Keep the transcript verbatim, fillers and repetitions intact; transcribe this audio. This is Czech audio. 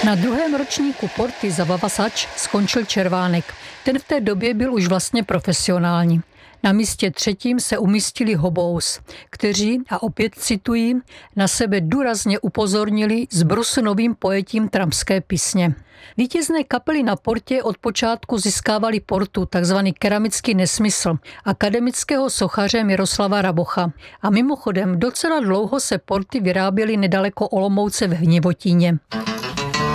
Na druhém ročníku Porty za Vavasač skončil Červánek. Ten v té době byl už vlastně profesionální. Na místě třetím se umístili Hobous, kteří, a opět cituji, na sebe důrazně upozornili s brusunovým pojetím trampské písně. Vítězné kapely na Portě od počátku získávali Portu, takzvaný keramický nesmysl, akademického sochaře Miroslava Rabocha. A mimochodem docela dlouho se Porty vyráběly nedaleko Olomouce v Hnivotíně.